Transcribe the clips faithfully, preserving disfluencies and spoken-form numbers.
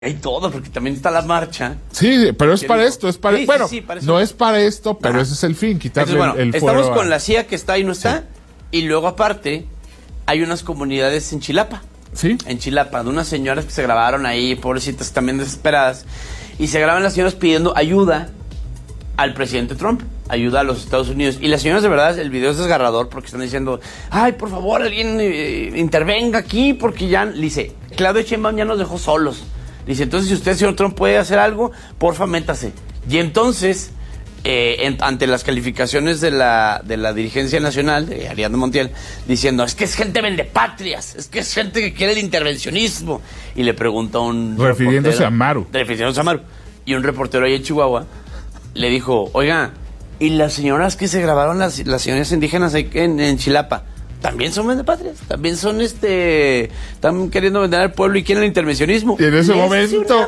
Hay todo, porque también está la marcha. Sí, pero es para dijo, esto, es para... Sí, bueno, sí, sí, para no es para esto, pero Ajá. ese es el fin, quitarle Entonces, bueno, el, el estamos fuero con a... la C I A que está y no está, sí. y luego aparte hay unas comunidades en Chilapa. ¿Sí? En Chilapa, de unas señoras que se grabaron ahí, pobrecitas, también desesperadas, y se graban las señoras pidiendo ayuda al presidente Trump, ayuda a los Estados Unidos. Y las señoras, de verdad, el video es desgarrador porque están diciendo, ay, por favor, alguien eh, intervenga aquí, porque ya, dice, Claudia Sheinbaum ya nos dejó solos. Dice, entonces, si usted, señor Trump, puede hacer algo, porfa, métase. Y entonces, eh, en, ante las calificaciones de la, de la dirigencia nacional, de Ariadna Montiel, diciendo, es que es gente vendepatrias, es que es gente que quiere el intervencionismo. Y le pregunta a un Refiriéndose a Maru. Refiriéndose a Maru. Y un reportero ahí en Chihuahua le dijo, oiga, ¿y las señoras que se grabaron, las, las señoras indígenas ahí en, en Chilapa, también son vendepatrias? ¿También son, este, están queriendo vender al pueblo y quieren el intervencionismo? Y en ese momento...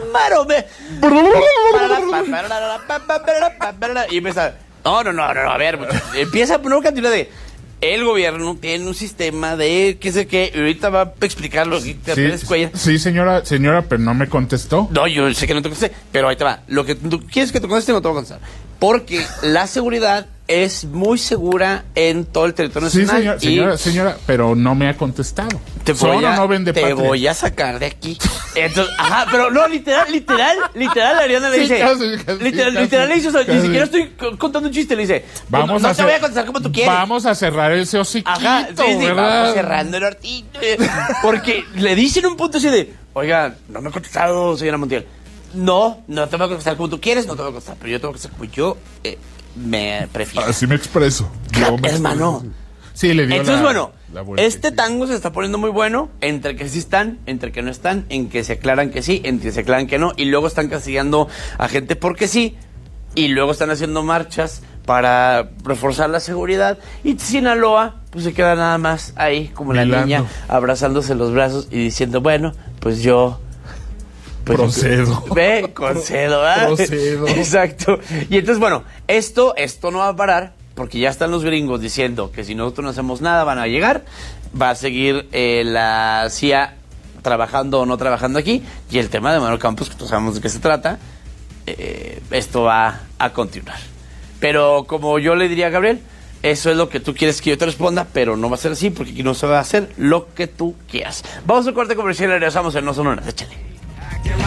Y empieza, no, no, no, no, a ver, empieza a poner una cantidad de... El gobierno tiene un sistema de qué sé qué, y ahorita va a explicarlo. Sí, sí, señora, señora, pero no me contestó. No, yo sé que no te contesté, pero ahí te va. Lo que tú quieres que te conteste, no te voy a contestar. Porque la seguridad es muy segura en todo el territorio nacional. Sí, señora, señora, señora, pero no me ha contestado. Te voy, a, no vende te patria? voy a sacar de aquí. Entonces, ajá, pero no, literal, literal, literal, Ariana le dice. Sí, casi, casi, literal, casi, literal le dice, o sea, ni siquiera estoy contando un chiste, le dice. Vamos no, a no te voy a contestar como tú quieres. Vamos a cerrar ese hociquito, ajá, sí, sí, ¿verdad? Vamos cerrando el hortito. Porque le dicen un punto así de, oiga, no me ha contestado, señora Montiel. No, no te voy a contestar como tú quieres, no te voy a contestar, pero yo te voy a contestar como yo eh, me prefiero. Así me expreso. Yo me hermano. expreso. Sí, le dio Entonces, la, bueno, la este tango se está poniendo muy bueno, entre que sí están, entre que no están, en que se aclaran que sí, en que se aclaran que no, y luego están castigando a gente porque sí, y luego están haciendo marchas para reforzar la seguridad, y Sinaloa, pues se queda nada más ahí, como la Milando. niña, abrazándose los brazos y diciendo, bueno, pues yo... Pues, procedo. Ve, concedo, ¿verdad? Procedo. Exacto. Y entonces, bueno, esto, esto no va a parar, porque ya están los gringos diciendo que si nosotros no hacemos nada van a llegar, va a seguir eh, la C I A trabajando o no trabajando aquí, y el tema de Manuel Campos, que todos sabemos de qué se trata, eh, esto va a continuar. Pero como yo le diría a Gabriel, eso es lo que tú quieres que yo te responda, pero no va a ser así, porque aquí no se va a hacer lo que tú quieras. Vamos a un corte comercial y regresamos en No Son Unas. Échale.